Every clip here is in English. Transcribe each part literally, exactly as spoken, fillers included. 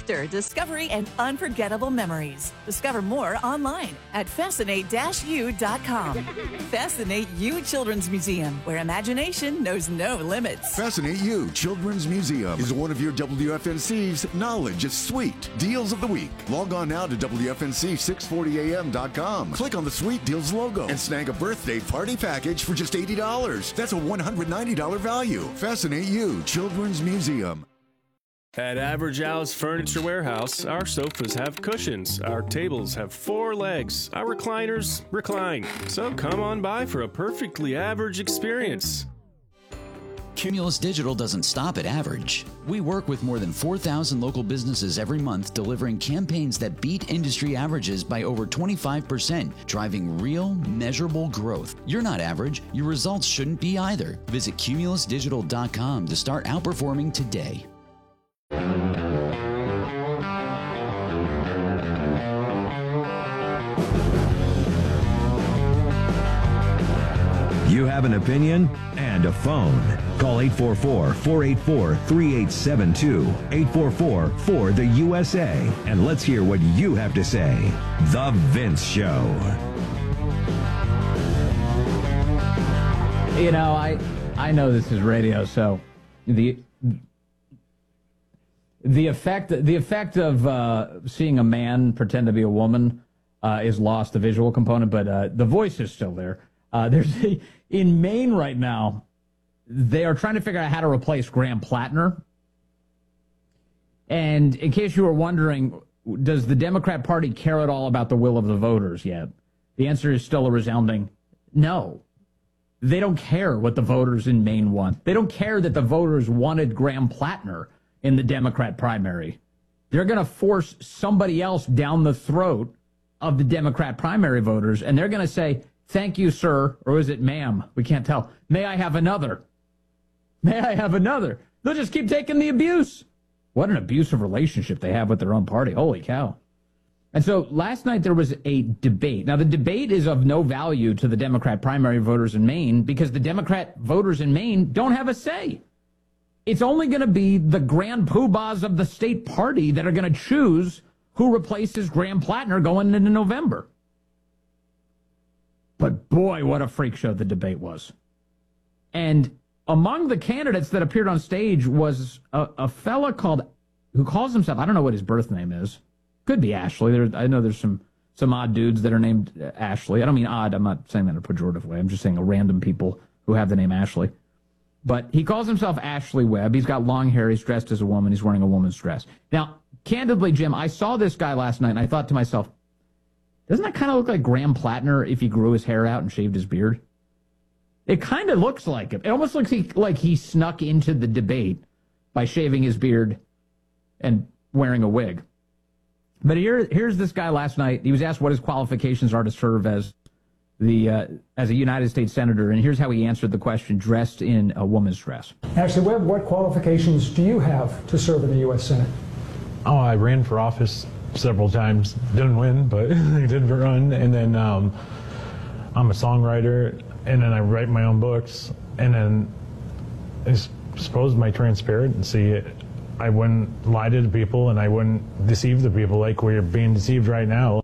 laughter, discovery, and unforgettable memories. Discover more online at fascinate dash u dot com. Fascinate U Children's Museum, where imagination knows no limits. Fascinate You Children's Museum is one of your W F N C's Knowledge is Sweet Deals of the Week. Log on now to W F N C six forty A M dot com. Click on the Sweet Deals logo and snag a birthday party package for just eighty dollars. That's a one hundred ninety dollars value. Fascinate You Children's Museum. At Average Al's Furniture Warehouse, our sofas have cushions, our tables have four legs, our recliners recline. So come on by for a perfectly average experience. Cumulus Digital doesn't stop at average. We work with more than four thousand local businesses every month, delivering campaigns that beat industry averages by over twenty-five percent, driving real, measurable growth. You're not average. Your results shouldn't be either. Visit cumulus digital dot com to start outperforming today. You have an opinion and a phone. Call eight four four, four eight four, three eight seven two, eight four four, four the U S A, and let's hear what you have to say. The Vince Show. You know, I I know this is radio, so the the effect the effect of uh, seeing a man pretend to be a woman uh, is lost, the visual component, but uh, the voice is still there. Uh, there's a, in Maine right now, they are trying to figure out how to replace Graham Plattner. And in case you were wondering, does the Democrat Party care at all about the will of the voters yet? The answer is still a resounding no. They don't care what the voters in Maine want. They don't care that the voters wanted Graham Plattner in the Democrat primary. They're going to force somebody else down the throat of the Democrat primary voters, and they're going to say, thank you, sir, or is it ma'am? We can't tell. May I have another? May I have another? They'll just keep taking the abuse. What an abusive relationship they have with their own party. Holy cow. And so last night there was a debate. Now, the debate is of no value to the Democrat primary voters in Maine because the Democrat voters in Maine don't have a say. It's only going to be the grand poobahs of the state party that are going to choose who replaces Graham Plattner going into November. But boy, what a freak show the debate was. And among the candidates that appeared on stage was a, a fella called, who calls himself, I don't know what his birth name is. Could be Ashley. There, I know there's some, some odd dudes that are named Ashley. I don't mean odd. I'm not saying that in a pejorative way. I'm just saying a random people who have the name Ashley. But he calls himself Ashley Webb. He's got long hair. He's dressed as a woman. He's wearing a woman's dress. Now, candidly, Jim, I saw this guy last night, and I thought to myself, doesn't that kind of look like Graham Plattner if he grew his hair out and shaved his beard? It kind of looks like it. It almost looks like he snuck into the debate by shaving his beard and wearing a wig. But here, here's this guy last night. He was asked what his qualifications are to serve as the uh, as a United States Senator, and here's how he answered the question, dressed in a woman's dress. Ashley Webb, what qualifications do you have to serve in the U S Senate? Oh, I ran for office several times. Didn't win, but I did run. And then um, I'm a songwriter, and then I write my own books. And then I suppose my transparency, I wouldn't lie to the people, and I wouldn't deceive the people like we're being deceived right now.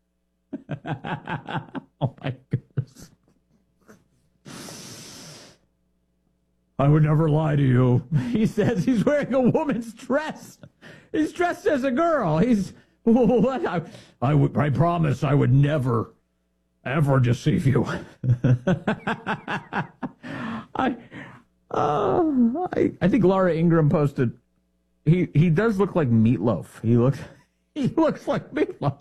Oh, my goodness. I would never lie to you. He says he's wearing a woman's dress. He's dressed as a girl. He's, what? I, I, would, I promise I would never, ever deceive you. I, uh, I, I think Laura Ingraham posted, he, he does look like Meatloaf. He looks, he looks like Meatloaf.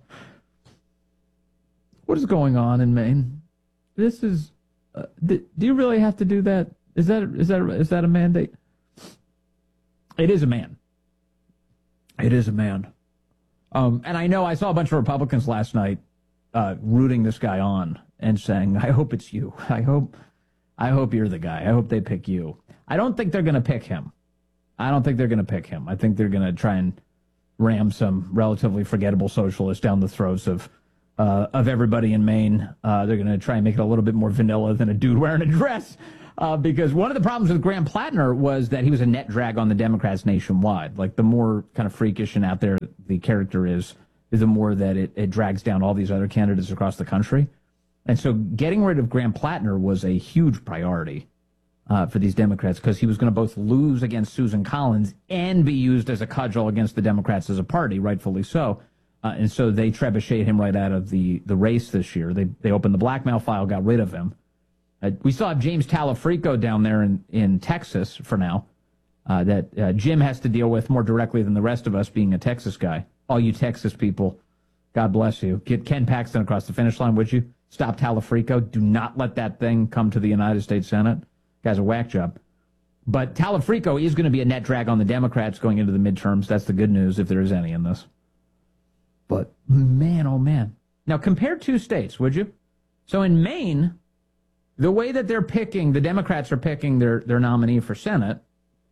What is going on in Maine? This is, uh, th- do you really have to do that? Is that, is that, is that a mandate? It is a man. It is a man. Um, and I know I saw a bunch of Republicans last night uh, rooting this guy on and saying, I hope it's you. I hope I hope you're the guy. I hope they pick you. I don't think they're going to pick him. I don't think they're going to pick him. I think they're going to try and ram some relatively forgettable socialists down the throats of uh, of everybody in Maine. Uh, they're going to try and make it a little bit more vanilla than a dude wearing a dress. uh, because one of the problems with Graham Plattner was that he was a net drag on the Democrats nationwide. Like, the more kind of freakish and out there the character is, is the more that it, it drags down all these other candidates across the country. And so getting rid of Graham Plattner was a huge priority uh, for these Democrats, because he was going to both lose against Susan Collins and be used as a cudgel against the Democrats as a party, rightfully so. Uh, and so they trebucheted him right out of the, the race this year. They they opened the blackmail file, got rid of him. Uh, we still have James Talafrico down there in, in Texas for now, uh, that uh, Jim has to deal with more directly than the rest of us, being a Texas guy. All you Texas people, God bless you. Get Ken Paxton across the finish line, would you? Stop Talafrico. Do not let that thing come to the United States Senate. Guy's a whack job. But Talafrico is going to be a net drag on the Democrats going into the midterms. That's the good news, if there is any in this. But man, oh man. Now compare two states, would you? So in Maine, the way that they're picking, the Democrats are picking their, their nominee for Senate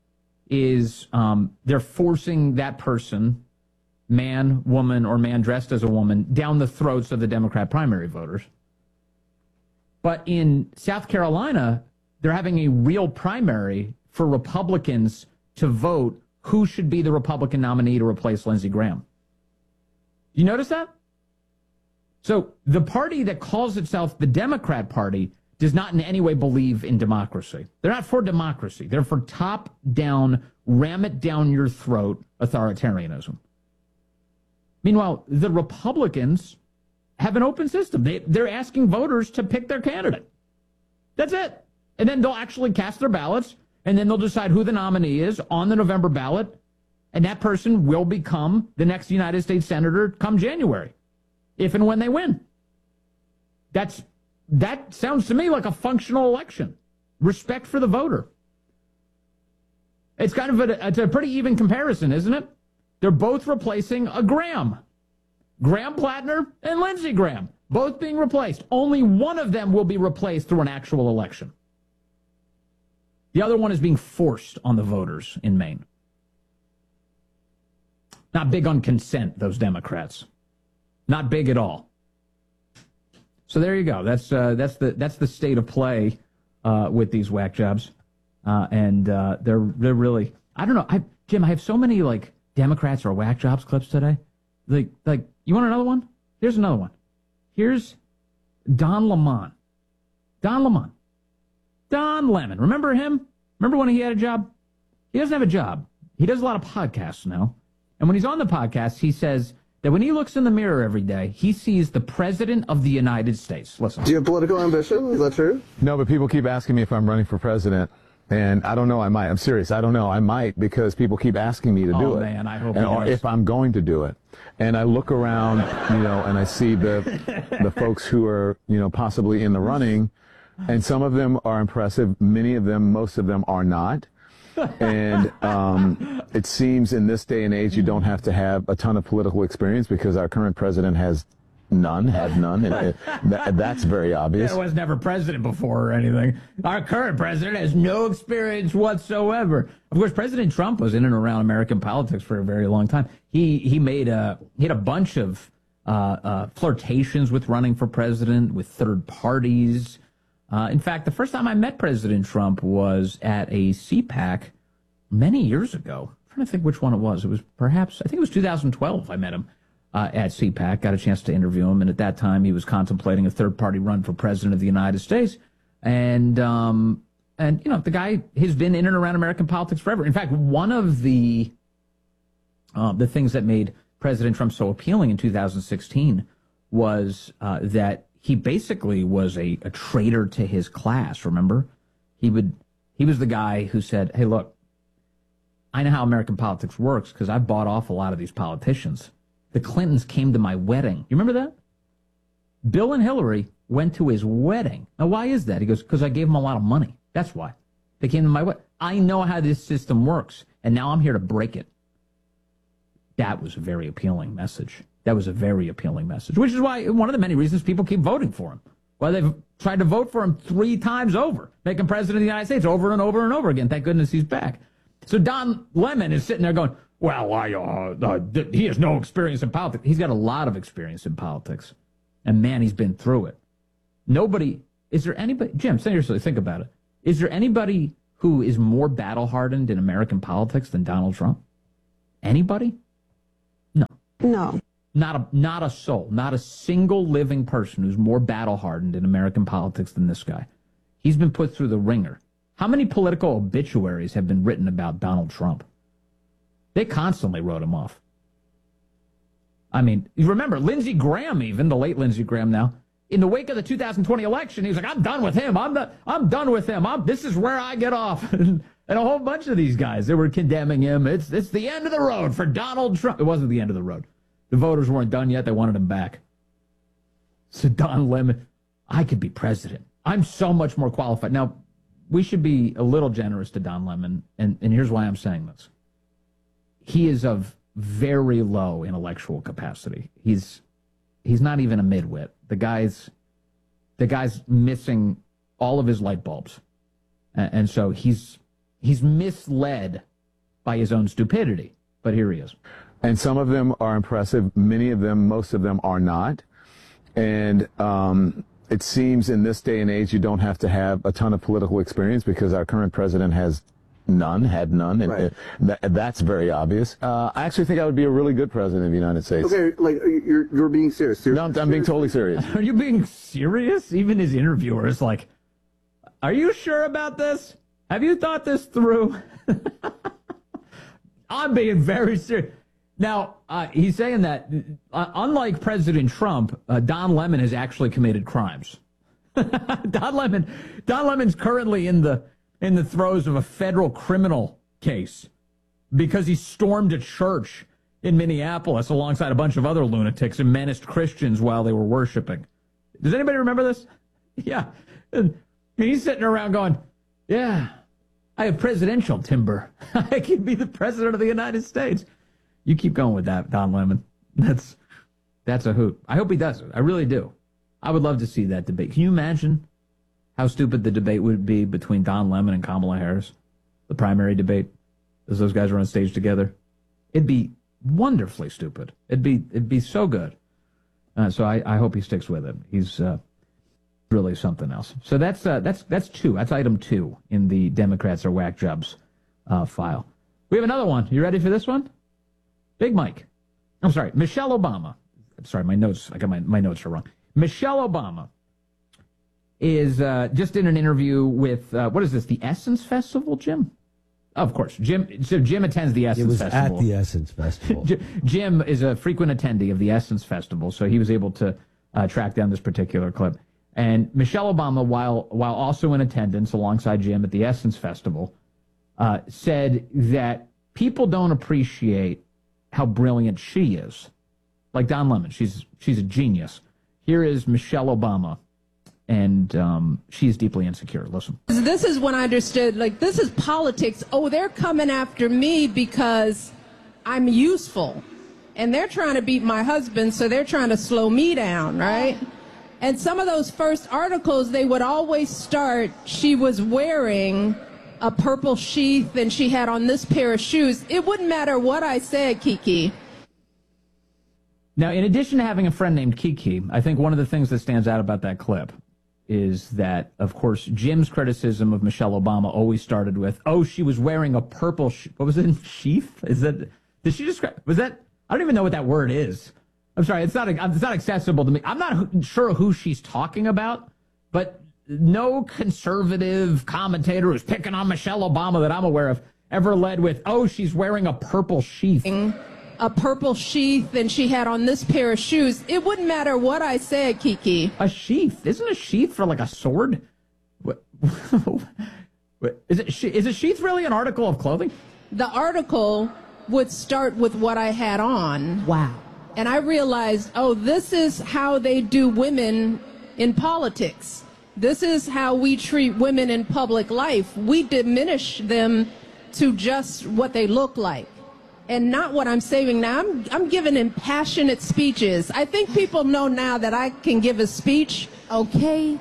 is um, they're forcing that person, man, woman, or man dressed as a woman, down the throats of the Democrat primary voters. But in South Carolina, they're having a real primary for Republicans to vote who should be the Republican nominee to replace Lindsey Graham. You notice that? So the party that calls itself the Democrat Party does not in any way believe in democracy. They're not for democracy. They're for top-down, ram-it-down-your-throat authoritarianism. Meanwhile, the Republicans have an open system. They, they're asking voters to pick their candidate. That's it. And then they'll actually cast their ballots, and then they'll decide who the nominee is on the November ballot, and that person will become the next United States Senator come January, if and when they win. That's that sounds to me like a functional election. Respect for the voter. It's kind of a, it's a pretty even comparison, isn't it? They're both replacing a Graham. Graham Plattner and Lindsey Graham, both being replaced. Only one of them will be replaced through an actual election. The other one is being forced on the voters in Maine. Not big on consent, those Democrats. Not big at all. So there you go. That's uh, that's the that's the state of play uh, with these whack jobs, uh, and uh, they're they're really. I don't know, I, Jim. I have so many like Democrats or whack jobs clips today. Like like you want another one? Here's another one. Here's Don Lemon. Don Lemon. Don Lemon. Remember him? Remember when he had a job? He doesn't have a job. He does a lot of podcasts now. And when he's on the podcast, he says that when he looks in the mirror every day, he sees the President of the United States. Listen. Do you have political ambition? Is that true? No, but people keep asking me if I'm running for president. And I don't know, I might. I'm serious. I don't know. I might, because people keep asking me to do oh, it. man, I hope and, he or does. if I'm going to do it. And I look around, you know, and I see the the folks who are, you know, possibly in the running. And some of them are impressive. Many of them, most of them are not. And um, it seems in this day and age you don't have to have a ton of political experience, because our current president has none, had none. And it, that, that's very obvious. There was never president before or anything. Our current president has no experience whatsoever. Of course, President Trump was in and around American politics for a very long time. He he made a he had a bunch of uh, uh, flirtations with running for president with third parties. Uh, in fact, the first time I met President Trump was at a C PAC many years ago. I'm trying to think which one it was. It was perhaps, I think it was two thousand twelve I met him uh, at C PAC, got a chance to interview him, and at that time he was contemplating a third-party run for President of the United States. And, um, and you know, the guy has been in and around American politics forever. In fact, one of the, uh, the things that made President Trump so appealing in two thousand sixteen was uh, that he basically was a, a traitor to his class, remember? He would he was the guy who said, hey, look, I know how American politics works because I've bought off a lot of these politicians. The Clintons came to my wedding. You remember that? Bill and Hillary went to his wedding. Now, why is that? He goes, because I gave them a lot of money. That's why. They came to my wedding. I know how this system works, and now I'm here to break it. That was a very appealing message. That was a very appealing message, which is why one of the many reasons people keep voting for him. Well, they've tried to vote for him three times over, make him president of the United States over and over and over again. Thank goodness he's back. So Don Lemon is sitting there going, well, I, uh, uh, th- he has no experience in politics. He's got a lot of experience in politics. And, man, he's been through it. Nobody, is there anybody, Jim, seriously, think about it. Is there anybody who is more battle-hardened in American politics than Donald Trump? Anybody? No. No. Not a not a soul, not a single living person who's more battle-hardened in American politics than this guy. He's been put through the ringer. How many political obituaries have been written about Donald Trump? They constantly wrote him off. I mean, you remember Lindsey Graham, even the late Lindsey Graham now, in the wake of the two thousand twenty election, he was like, I'm done with him. I'm the, I'm done with him. I'm, this is where I get off. And, and a whole bunch of these guys, they were condemning him. It's, it's the end of the road for Donald Trump. It wasn't the end of the road. The voters weren't done yet. They wanted him back. So Don Lemon, I could be president. I'm so much more qualified. Now, we should be a little generous to Don Lemon, and, and here's why I'm saying this. He is of very low intellectual capacity. He's he's not even a midwit. The guy's the guy's missing all of his light bulbs, and, and so he's he's misled by his own stupidity. But here he is. And some of them are impressive. Many of them, most of them are not. And um, it seems in this day and age you don't have to have a ton of political experience because our current president has none, had none, and Right. that, that's very obvious. Uh, I actually think I would be a really good president of the United States. Okay, like you're you're being serious. serious No, I'm, I'm being totally serious. Are you being serious? Even his interviewer is like, are you sure about this? Have you thought this through? I'm being very serious. Now, uh, he's saying that, uh, unlike President Trump, uh, Don Lemon has actually committed crimes. Don Lemon, Don Lemon's currently in the in the throes of a federal criminal case because he stormed a church in Minneapolis alongside a bunch of other lunatics and menaced Christians while they were worshiping. Does anybody remember this? Yeah. And he's sitting around going, yeah, I have presidential timber. I can be the president of the United States. You keep going with that, Don Lemon. That's that's a hoot. I hope he does it. I really do. I would love to see that debate. Can you imagine how stupid the debate would be between Don Lemon and Kamala Harris? The primary debate, as those guys were on stage together. It'd be wonderfully stupid. It'd be it'd be so good. Uh, so I, I hope he sticks with it. He's uh, really something else. So that's uh, that's that's two. That's item two in the Democrats are whack jobs uh, file. We have another one. You ready for this one? Big Mike. I'm sorry, Michelle Obama. I'm sorry, my notes. I got my my notes are wrong. Michelle Obama is uh, just in an interview with uh, what is this? The Essence Festival, Jim? Of course, Jim. So Jim attends the Essence It was Festival. at the Essence Festival. Jim is a frequent attendee of the Essence Festival, so he was able to uh, track down this particular clip. And Michelle Obama, while while also in attendance alongside Jim at the Essence Festival, uh, said that people don't appreciate how brilliant she is. Like Don Lemon, she's she's a genius. Here is Michelle Obama, and um, she's deeply insecure. Listen. This is when I understood, like, this is politics. Oh, they're coming after me because I'm useful. And they're trying to beat my husband, so they're trying to slow me down, right? And some of those first articles, they would always start, she was wearing a purple sheath and she had on this pair of shoes. It wouldn't matter what I said, Kiki. Now, in addition to having a friend named Kiki, I think one of the things that stands out about that clip is that, of course, Jim's criticism of Michelle Obama always started with, oh, she was wearing a purple, sh- what was it, sheath? Is that, did she describe, was that, I don't even know what that word is. I'm sorry, it's not, it's not accessible to me. I'm not sure who she's talking about, but no conservative commentator who's picking on Michelle Obama that I'm aware of ever led with, oh, she's wearing a purple sheath. A purple sheath and she had on this pair of shoes. It wouldn't matter what I said, Kiki. A sheath? Isn't a sheath for like a sword? What, what, is it? Is a sheath really an article of clothing? The article would start with what I had on. Wow. And I realized, oh, this is how they do women in politics. This is how we treat women in public life. We diminish them to just what they look like. And not what I'm saying now. I'm, I'm giving impassionate speeches. I think people know now that I can give a speech, okay?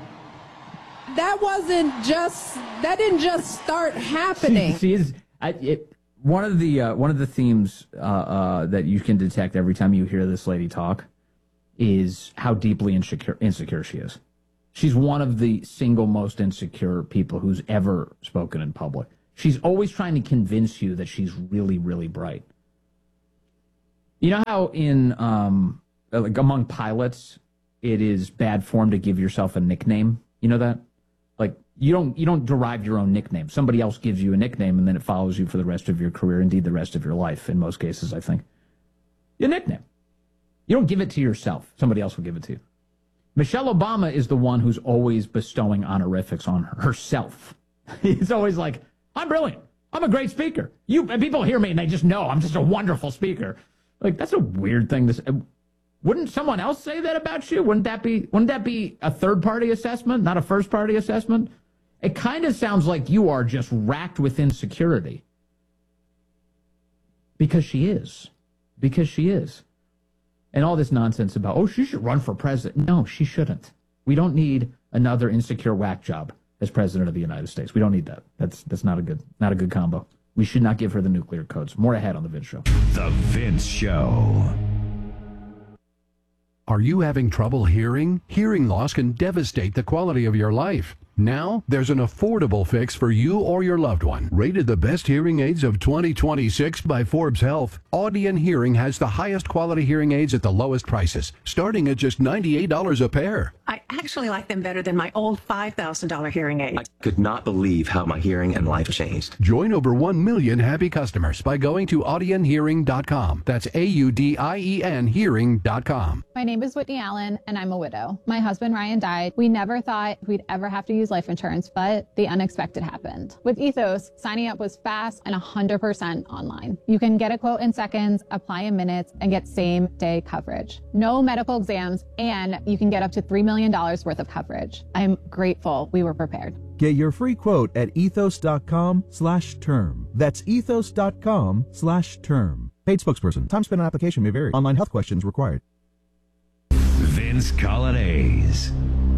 That wasn't just, that didn't just start happening. She, she is, I, it, one of the uh, one of the themes uh, uh, that you can detect every time you hear this lady talk is how deeply insecure, insecure she is. She's one of the single most insecure people who's ever spoken in public. She's always trying to convince you that she's really, really bright. You know how in um, like among pilots, it is bad form to give yourself a nickname? You know that? Like, you don't you don't derive your own nickname. Somebody else gives you a nickname, and then it follows you for the rest of your career, indeed the rest of your life, in most cases, I think. Your nickname. You don't give it to yourself. Somebody else will give it to you. Michelle Obama is the one who's always bestowing honorifics on her, herself. It's always like, I'm brilliant. I'm a great speaker. You and people hear me, and they just know I'm just a wonderful speaker. Like, that's a weird thing to say. Wouldn't someone else say that about you? Wouldn't that be wouldn't that be a third-party assessment, not a first-party assessment? It kind of sounds like you are just racked with insecurity. Because she is. Because she is. And all this nonsense about, oh, she should run for president. No, she shouldn't. We don't need another insecure whack job as president of the United States. We don't need that. That's that's not a good not a good combo. We should not give her the nuclear codes. More ahead on The Vince Show. The Vince Show. Are you having trouble hearing? Hearing loss can devastate the quality of your life. Now, there's an affordable fix for you or your loved one. Rated the best hearing aids of twenty twenty-six by Forbes Health, Audion Hearing has the highest quality hearing aids at the lowest prices, starting at just ninety-eight dollars a pair. I actually like them better than my old five thousand dollars hearing aid. I could not believe how my hearing and life changed. Join over one million happy customers by going to audion hearing dot com. That's A U D I E N hearing dot com. My name is Whitney Allen, and I'm a widow. My husband, Ryan, died. We never thought we'd ever have to use life insurance, but the unexpected happened. With Ethos, signing up was fast and one hundred percent online. You can get a quote in seconds, apply in minutes, and get same-day coverage. No medical exams, and you can get up to three million dollars worth of coverage. I'm grateful we were prepared. Get your free quote at ethos.com slash term. That's ethos.com slash term. Paid spokesperson. Time spent on application may vary. Online health questions required. Vince Coglianese.